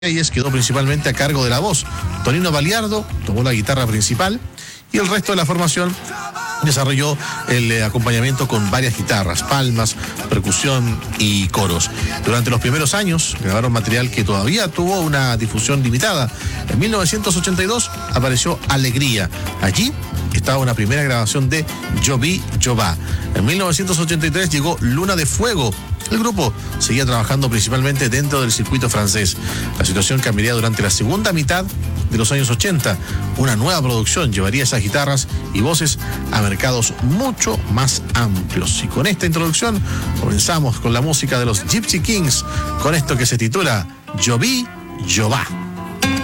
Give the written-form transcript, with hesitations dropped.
quedó principalmente a cargo de la voz. Tonino Baliardo tomó la guitarra principal y el resto de la formación desarrolló el acompañamiento con varias guitarras, palmas, percusión y coros. Durante los primeros años grabaron material que todavía tuvo una difusión limitada. En 1982 apareció Alegría. Allí estaba una primera grabación de Yo Vi, Yo Va. En 1983 llegó Luna de Fuego. El grupo seguía trabajando principalmente dentro del circuito francés. La situación cambiaría durante la segunda mitad de los años 80. Una nueva producción llevaría esas guitarras y voces a mercados mucho más amplios. Y con esta introducción comenzamos con la música de los Gypsy Kings, con esto que se titula Yo Vi, Yo Va.